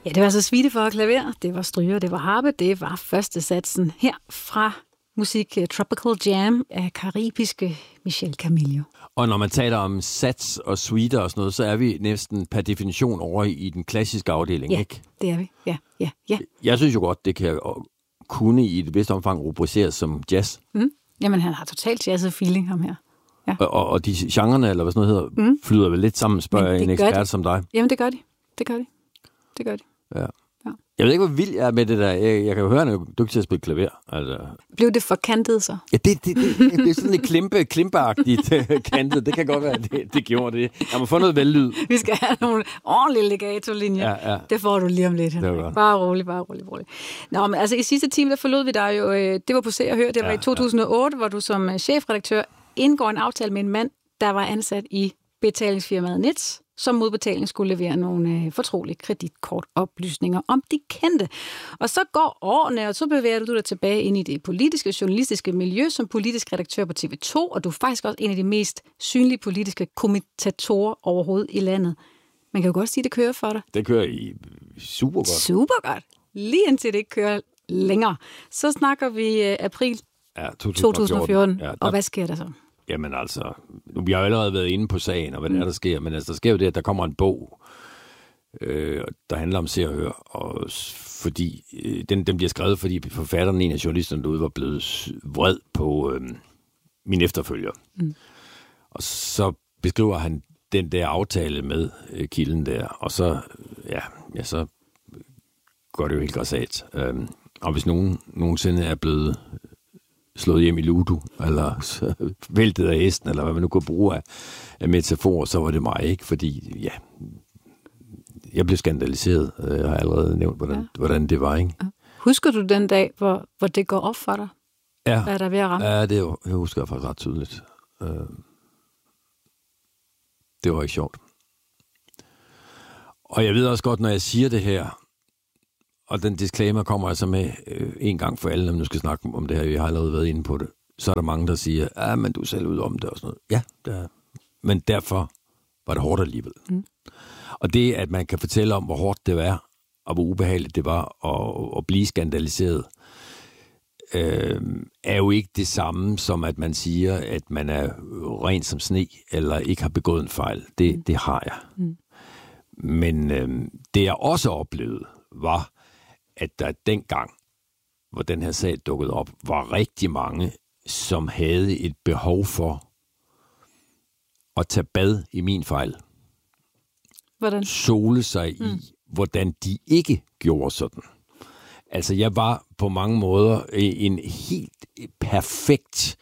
Ja, det var altså suite for klaver, det var stryger, det var harpe, det var første satsen her fra musik Tropical Jam af karibiske Michel Camilo. Og når man taler om sats og suiter og sådan noget, så er vi næsten per definition over i den klassiske afdeling, ja, ikke? Det er vi. Ja. Jeg synes jo godt, det kan kunne i et vist omfang rubriceres som jazz. Jamen, han har totalt jazzet feeling, ham her. Ja. Og de genrerne, eller hvad sådan noget hedder, flyder vel lidt sammen, spørger en ekspert som dig. Jamen, det gør de. Ja. Jeg ved ikke, hvor vild jeg er med det der. Jeg kan jo høre, at han er dygtig til at spille klaver. Altså. Blev det forkantet så? Ja, det er sådan et klimpeagtigt kantet. Det kan godt være, det gjorde det. Jeg må få noget vellyd. Vi skal have nogle ordentlige legato-linjer. Ja. Det får du lige om lidt. Bare roligt. Nå, men altså i sidste time, der forlod vi dig jo, det var på Se og Hør, det var i 2008, hvor du som chefredaktør indgår en aftale med en mand, der var ansat i betalingsfirmaet Nets, som modbetaling skulle levere nogle fortrolige kreditkortoplysninger om de kendte. Og så går årene, og så bevæger du dig tilbage ind i det politiske, journalistiske miljø som politisk redaktør på TV2, og du er faktisk også en af de mest synlige politiske kommentatorer overhovedet i landet. Man kan jo godt sige, at det kører for dig. Det kører i super godt. Super godt. Lige indtil det ikke kører længere. Så snakker vi april 2014. Ja, og hvad sker der så? Jamen altså, vi har jo allerede været inde på sagen, og hvad det er, der sker. Men altså, der sker jo det, at der kommer en bog, der handler om Se og Hør, og fordi den bliver skrevet, fordi forfatteren, en af journalisterne derude, var blevet vred på min efterfølger. Og så beskriver han den der aftale med kilden der, og så, så går det jo helt græsat. Og hvis nogen nogensinde er blevet slået hjem i ludo, eller væltet af hesten, eller hvad man nu kunne bruge af metafor, så var det mig, ikke? Fordi, jeg blev skandaliseret. Jeg har allerede nævnt, hvordan det var, ikke? Husker du den dag, hvor det går op for dig? Ja. Hvad er der ved at ramme? Ja, det husker jeg faktisk ret tydeligt. Det var ikke sjovt. Og jeg ved også godt, når jeg siger det her, og den disclaimer kommer altså med en gang for alle, når man nu skal snakke om det her, jeg har allerede været inde på det, så er der mange, der siger, men du er selv ude om det og sådan noget. Ja, det er. Men derfor var det hårdt alligevel. Og det, at man kan fortælle om, hvor hårdt det var, og hvor ubehageligt det var at blive skandaliseret, er jo ikke det samme som, at man siger, at man er ren som sne, eller ikke har begået en fejl. Det har jeg. Men det, jeg også oplevede, var, at der dengang, hvor den her sag dukkede op, var rigtig mange, som havde et behov for at tage bad i min fejl. Hvordan? Sole sig i, hvordan de ikke gjorde sådan. Altså, jeg var på mange måder en helt perfekt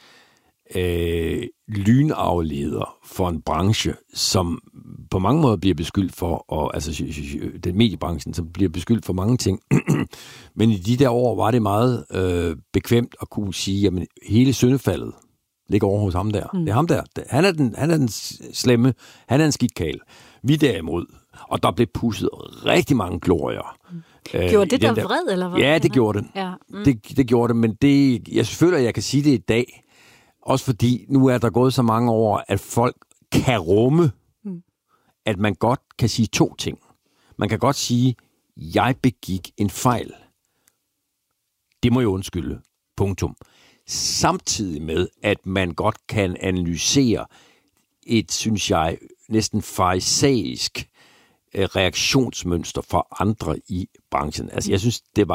lynafleder for en branche, som på mange måder bliver beskyldt for, og altså den mediebranchen, som bliver beskyldt for mange ting. Men i de der år var det meget bekvemt at kunne sige, jamen hele syndefaldet ligger over hos ham der. Det er ham der. Han er den slemme. Han er en skidtkæl. Vi derimod. Og der blev pusset rigtig mange glorier. Gjorde det der vred, eller hvad? Ja, det gjorde det. Ja. Det gjorde det, men jeg føler, at jeg kan sige det i dag. Også fordi nu er der gået så mange år, at folk kan rumme, at man godt kan sige to ting. Man kan godt sige, jeg begik en fejl. Det må jeg undskylde. Punktum. Samtidig med, at man godt kan analysere et, synes jeg, næsten farisæisk reaktionsmønster for andre i branchen. Altså, jeg synes, det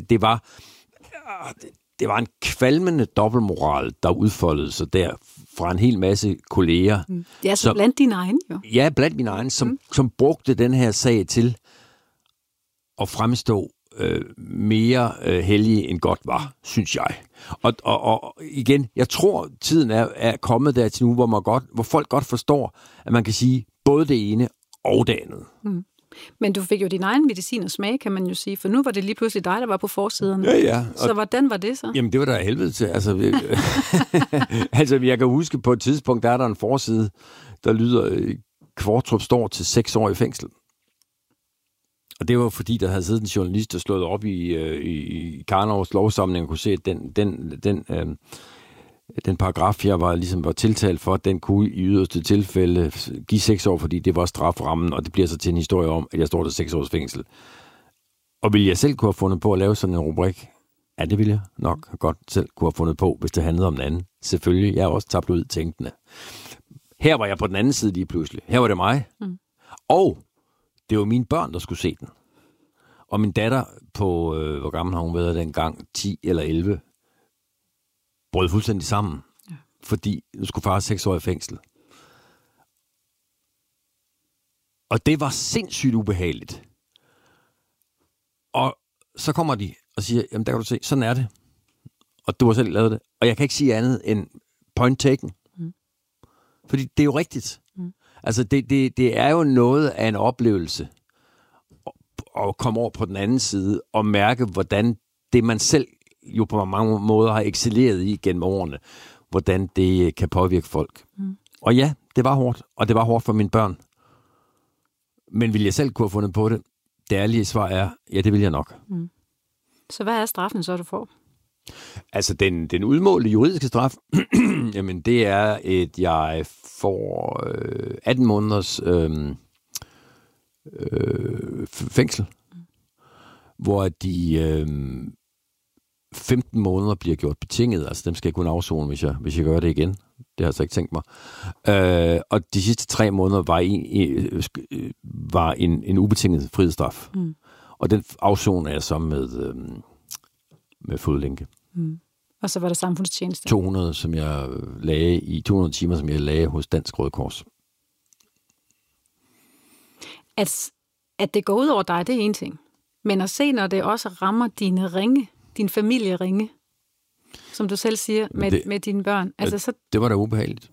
var en kvalmende dobbeltmoral, der udfoldede sig der fra en hel masse kolleger. Det er så blandt dine egne, jo. Ja, blandt mine egne, som brugte den her sag til at fremstå mere hellige end godt var, synes jeg. Og igen, jeg tror, tiden er kommet der til nu, hvor folk godt forstår, at man kan sige både det ene og det andet. Men du fik jo din egen medicin og smag, kan man jo sige, for nu var det lige pludselig dig, der var på forsiden. Ja. Så hvordan var det så? Jamen, det var der helvede til. Altså, jeg kan huske, på et tidspunkt, der er der en forside, der lyder, Kvartrup står til 6 år i fængsel. Og det var fordi, der havde siddet en journalist, der slået op i Karnovs lovsamling, og kunne se, at den paragraf, jeg var tiltalt for, den kunne i yderste tilfælde give 6 år, fordi det var straframmen, og det bliver så til en historie om, at jeg står der 6 års fængsel. Og ville jeg selv kunne have fundet på at lave sådan en rubrik? Ja, det ville jeg nok godt selv kunne have fundet på, hvis det handlede om en anden. Selvfølgelig, jeg er også tabt ud tænkende. Her var jeg på den anden side lige pludselig. Her var det mig. Og det var mine børn, der skulle se den. Og min datter på, hvor gammel har hun været dengang, 10 eller 11, brød fuldstændig sammen. Ja. Fordi nu skulle far 6 år i fængsel. Og det var sindssygt ubehageligt. Og så kommer de og siger, jamen der kan du se, sådan er det. Og du har selv lavet det. Og jeg kan ikke sige andet end point taken. Fordi det er jo rigtigt. Altså det er jo noget af en oplevelse at komme over på den anden side og mærke, hvordan det man selv jo på mange måder har excelleret i gennem årene, hvordan det kan påvirke folk. Og ja, det var hårdt. Og det var hårdt for mine børn. Men ville jeg selv kunne have fundet på det? Det ærlige svar er, ja, det vil jeg nok. Så hvad er straffen så, du får? Altså, den udmålte juridiske straf, jamen, det er, at jeg får 18 måneders fængsel, hvor de 15 måneder bliver gjort betinget. Altså, dem skal jeg kunne afzone, hvis jeg gør det igen. Det har jeg så ikke tænkt mig. Og de sidste 3 måneder var en ubetinget frihedsstraf. Og den afzoner jeg så med fodlænke. Og så var der samfundstjeneste. 200 timer, som jeg lagde hos Dansk Røde Kors. At det går ud over dig, det er en ting. Men at se, når det også rammer dine ringe, din familieringe, som du selv siger, med dine børn. Altså, så... Det var da ubehageligt.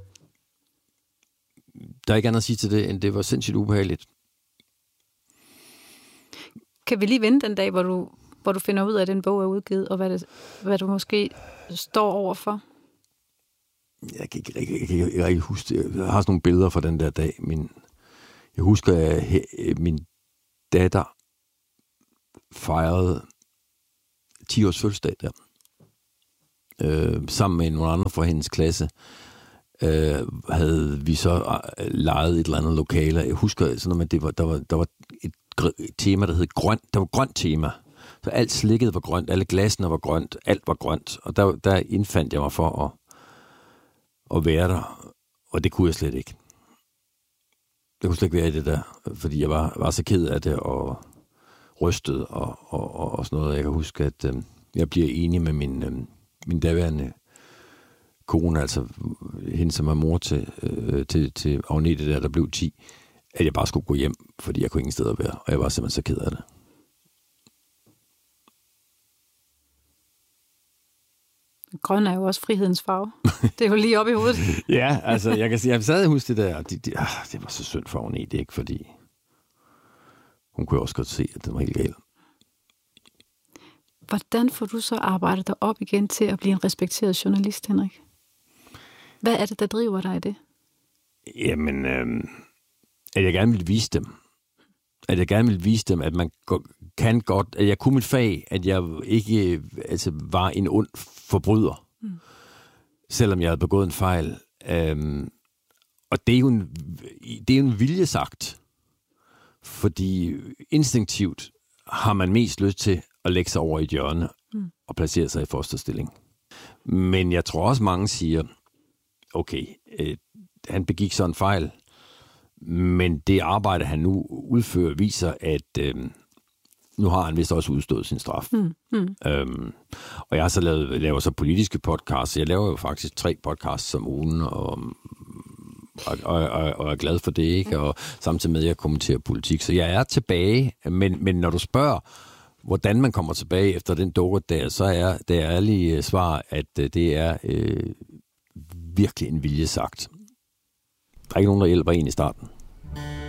Der er ikke andet at sige til det, end det var sindssygt ubehageligt. Kan vi lige vente den dag, hvor du finder ud af, at den bog er udgivet, og hvad du måske står overfor? Jeg kan ikke huske det. Jeg har sådan nogle billeder fra den der dag. Jeg husker, at min datter fejrede 10 års fødselsdag der. Sammen med nogle andre fra hendes klasse havde vi så lejet et eller andet lokale. Jeg husker sådan noget, at der var et tema, der hed grønt. Der var grønt tema. Så alt slikket var grønt, alle glasene var grønt, alt var grønt. Og der indfandt jeg mig for at være der, og det kunne jeg slet ikke. Jeg kunne slet ikke være i det der, fordi jeg var så ked af det, og rystet, og sådan noget. Jeg kan huske, at jeg bliver enig med min daværende kone, altså hende, som var mor til Agnete der blev 10, at jeg bare skulle gå hjem, fordi jeg kunne ingen sted at være, og jeg var simpelthen så ked af det. Grøn er jo også frihedens farve. Det er jo lige oppe i hovedet. Ja, altså, jeg kan sige, jeg sad og huske det der, det var så synd for Agnete, ikke? Fordi hun kunne også godt se, at det var helt galt. Hvordan får du så arbejdet dig op igen til at blive en respekteret journalist, Henrik? Hvad er det, der driver dig i det? Jamen, at jeg gerne vil vise dem. At jeg gerne vil vise dem, at man kan godt, at jeg kunne mit fag, at jeg ikke var en ond forbryder, selvom jeg havde begået en fejl. Og det er jo en viljesagt, fordi instinktivt har man mest lyst til at lægge sig over i et hjørne og placere sig i fosterstilling. Men jeg tror også, mange siger, okay, han begik så en fejl, men det arbejde, han nu udfører, viser, at nu har han vist også udstået sin straf. Og jeg har så laver så politiske podcasts. Jeg laver jo faktisk 3 podcasts om ugen, og er glad for det, ikke? Og samtidig med, at jeg kommenterer politik. Så jeg er tilbage, men når du spørger, hvordan man kommer tilbage efter den dukke der, så er det ærlige svar, at det er virkelig en viljesagt. Der er ikke nogen, der hjælper en i starten.